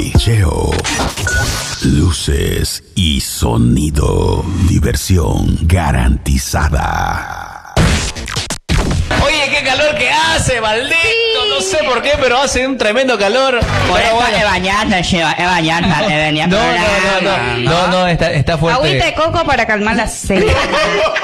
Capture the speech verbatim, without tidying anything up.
Cheo. Luces y sonido. Diversión garantizada. Oye, qué calor que hace, maldito. Sí. No sé por qué, pero hace un tremendo calor. Por eso bueno. es bañarse, Cheo, es bañarse, es venir. No, no, no, no, no, no, no, está, está fuerte. Agüita de coco para calmar la sed.